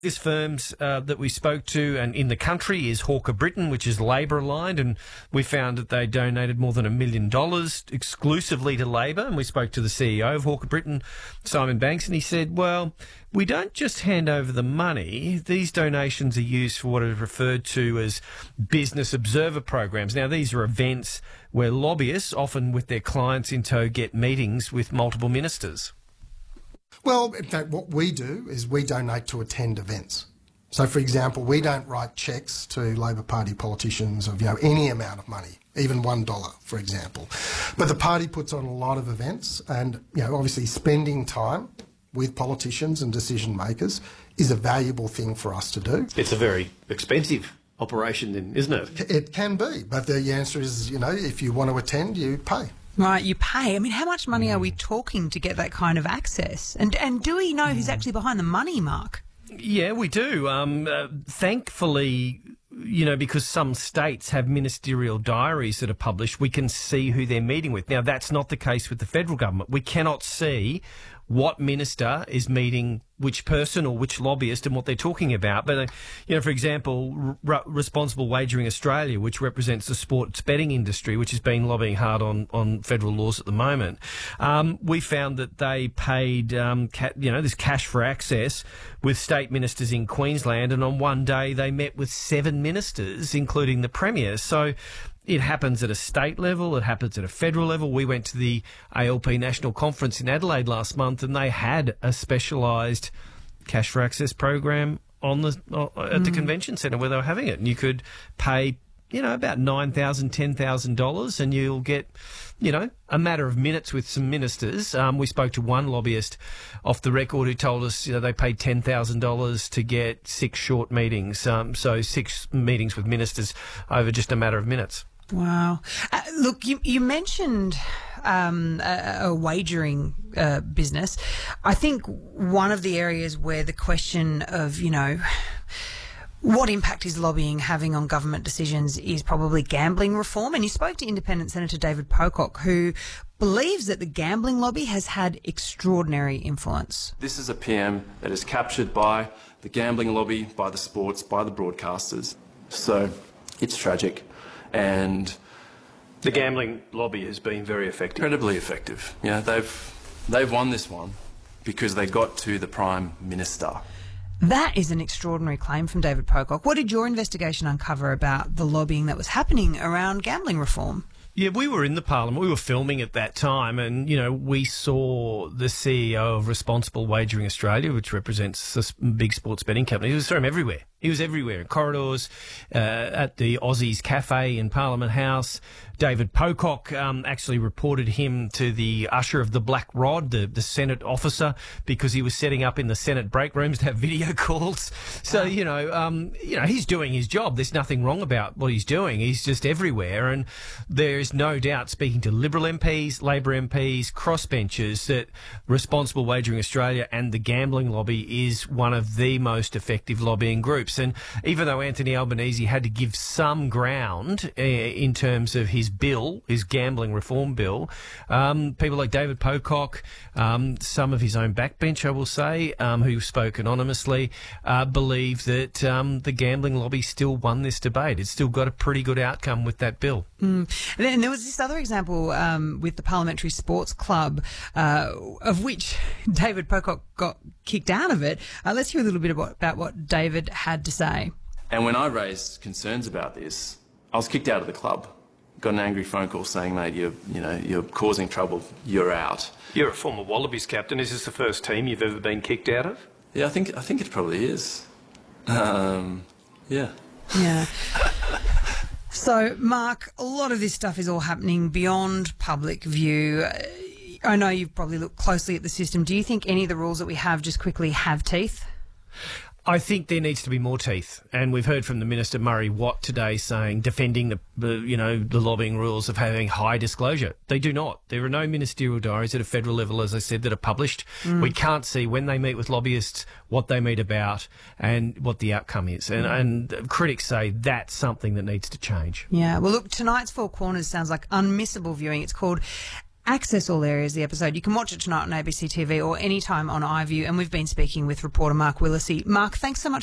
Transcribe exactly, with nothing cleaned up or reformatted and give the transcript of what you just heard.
This firms uh, that we spoke to and in the country is Hawker Britain, which is Labor aligned, and we found that they donated more than a million dollars exclusively to Labor. And we spoke to the C E O of Hawker Britain, Simon Banks, and he said, well, we don't just hand over the money. These donations are used for what are referred to as business observer programs. Now, these are events where lobbyists, often with their clients in tow, get meetings with multiple ministers. Well, in fact, what we do is we donate to attend events. So, for example, we don't write cheques to Labor Party politicians of, you know, any amount of money, even one dollar, for example. But the party puts on a lot of events, and, you know, obviously spending time with politicians and decision makers is a valuable thing for us to do. It's a very expensive operation then, isn't it? It can be, but the answer is, you know, if you want to attend, you pay. Right, you pay. I mean, how much money are we talking to get that kind of access? And and do we know who's actually behind the money, Mark? Yeah, we do. Um, uh, thankfully, you know, because some states have ministerial diaries that are published, we can see who they're meeting with. Now, that's not the case with the federal government. We cannot see what minister is meeting which person or which lobbyist and what they're talking about. But, uh, you know, for example, R- Responsible Wagering Australia, which represents the sports betting industry, which has been lobbying hard on, on federal laws at the moment, um, we found that they paid, um, ca- you know, this cash for access with state ministers in Queensland, and on one day they met with seven ministers, including the Premier. So it happens at a state level, it happens at a federal level. We went to the A L P National Conference in Adelaide last month, and they had a specialised cash for access program on the uh, at the mm. convention centre where they were having it. And you could pay, you know, about nine thousand dollars, ten thousand dollars, and you'll get, you know, a matter of minutes with some ministers. Um, we spoke to one lobbyist off the record who told us, you know, they paid ten thousand dollars to get six short meetings, um, so six meetings with ministers over just a matter of minutes. Wow. Uh, look, you, you mentioned um, a, a wagering uh, business. I think one of the areas where the question of, you know, what impact is lobbying having on government decisions is probably gambling reform. And you spoke to Independent Senator David Pocock, who believes that the gambling lobby has had extraordinary influence. This is a P M that is captured by the gambling lobby, by the sports, by the broadcasters. So it's tragic. And the gambling lobby has been very effective. Incredibly effective. Yeah, they've they've won this one because they got to the Prime Minister. That is an extraordinary claim from David Pocock. What did your investigation uncover about the lobbying that was happening around gambling reform? Yeah, we were in the Parliament. We were filming at that time, and, you know, we saw the C E O of Responsible Wagering Australia, which represents a big sports betting company. We saw him everywhere. He was everywhere, in corridors, uh, at the Aussies Cafe in Parliament House. David Pocock um, actually reported him to the usher of the Black Rod, the, the Senate officer, because he was setting up in the Senate break rooms to have video calls. So, you know, um, you know, he's doing his job. There's nothing wrong about what he's doing. He's just everywhere. And there's no doubt, speaking to Liberal M Ps, Labor M Ps, crossbenchers, that Responsible Wagering Australia and the gambling lobby is one of the most effective lobbying groups. And even though Anthony Albanese had to give some ground uh, in terms of his bill, his gambling reform bill, um, people like David Pocock, um, some of his own backbench, I will say, um, who spoke anonymously, uh, believe that um, the gambling lobby still won this debate. It's still got a pretty good outcome with that bill. Mm. And then there was this other example um, with the Parliamentary Sports Club, uh, of which David Pocock got kicked out of it. Uh, let's hear a little bit about, about what David had to say. And when I raised concerns about this, I was kicked out of the club. Got an angry phone call saying, mate, you're, you know, you're causing trouble, you're out. You're a former Wallabies captain. Is this the first team you've ever been kicked out of? Yeah, I think I think it probably is. Um, yeah. Yeah. So, Mark, a lot of this stuff is all happening beyond public view. I know you've probably looked closely at the system. Do you think any of the rules that we have just quickly have teeth? I think there needs to be more teeth, and we've heard from the Minister Murray Watt today saying, defending the, the, you know, the lobbying rules of having high disclosure. They do not. There are no ministerial diaries at a federal level, as I said, that are published. Mm. We can't see when they meet with lobbyists, what they meet about, and what the outcome is. And, mm. and critics say that's something that needs to change. Yeah. Well, look, tonight's Four Corners sounds like unmissable viewing. It's called access all areas of the episode, you can watch it tonight on A B C T V or anytime on iView. And we've been speaking with reporter Mark Willesee. Mark, thanks so much